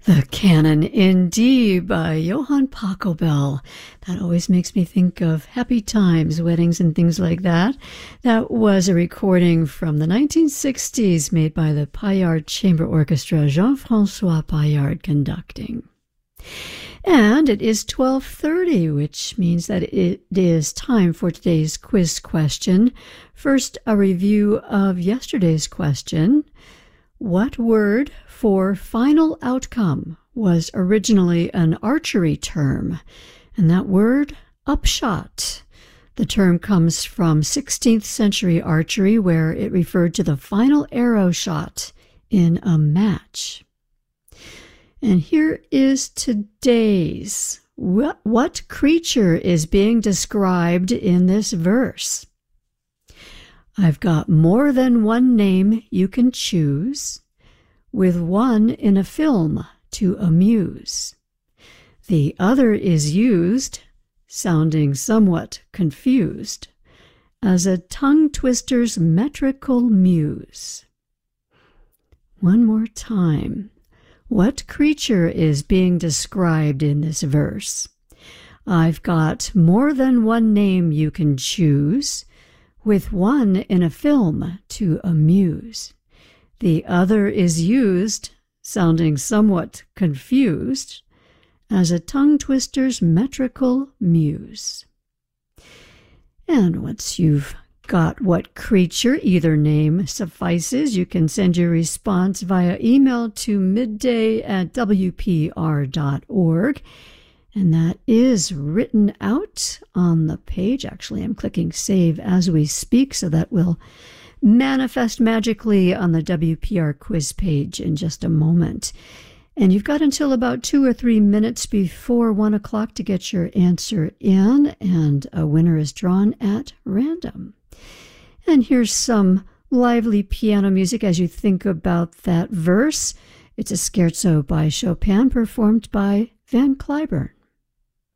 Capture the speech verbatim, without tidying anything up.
The Canon in D by Johann Pachelbel. That always makes me think of happy times, weddings and things like that. That was a recording from the nineteen sixties made by the Paillard Chamber Orchestra, Jean-François Paillard conducting. And it is twelve thirty, which means that it is time for today's quiz question. First, a review of yesterday's question. What word for final outcome was originally an archery term? And that word, upshot. The term comes from sixteenth century archery, where it referred to the final arrow shot in a match. And here is today's. What, what creature is being described in this verse? I've got more than one name you can choose, with one in a film to amuse. The other is used, sounding somewhat confused, as a tongue twister's metrical muse. One more time. What creature is being described in this verse? I've got more than one name you can choose, with one in a film to amuse. The other is used, sounding somewhat confused, as a tongue twister's metrical muse. And once you've got what creature, either name suffices, you can send your response via email to midday at w p r dot org. And that is written out on the page. Actually, I'm clicking save as we speak, so that will manifest magically on the W P R quiz page in just a moment. And you've got until about two or three minutes before one o'clock to get your answer in, and a winner is drawn at random. And here's some lively piano music as you think about that verse. It's a scherzo by Chopin performed by Van Cliburn.